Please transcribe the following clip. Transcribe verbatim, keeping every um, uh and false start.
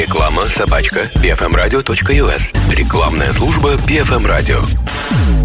Реклама собачка би эф эм радио точка ю эс. Рекламная служба би эф эм Radio.